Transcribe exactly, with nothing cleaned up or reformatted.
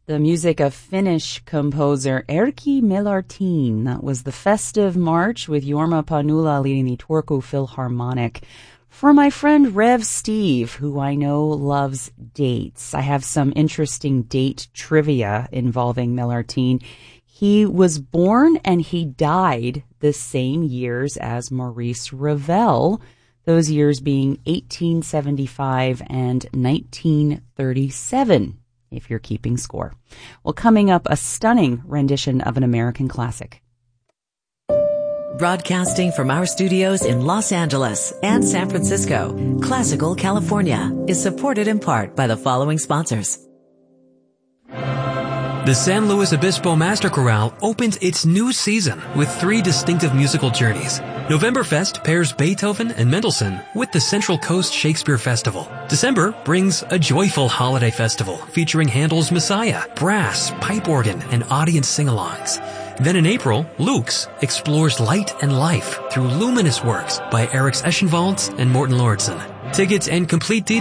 the music of Finnish composer Erkki Melartin. That was the Festive March with Jorma Panula leading the Turku Philharmonic. For my friend Rev Steve, who I know loves dates, I have some interesting date trivia involving Melartin. He was born and he died the same years as Maurice Ravel, those years being eighteen seventy-five and nineteen thirty-seven, if you're keeping score. Well, coming up, a stunning rendition of an American classic. Broadcasting from our studios in Los Angeles and San Francisco, Classical California is supported in part by the following sponsors. The San Luis Obispo Master Chorale opens its new season with three distinctive musical journeys. Novemberfest pairs Beethoven and Mendelssohn with the Central Coast Shakespeare Festival. December brings a joyful holiday festival featuring Handel's Messiah, brass, pipe organ, and audience sing-alongs. Then in April, Luke's explores light and life through luminous works by Eric Eschenwalds and Morten Lauritsen. Tickets and complete details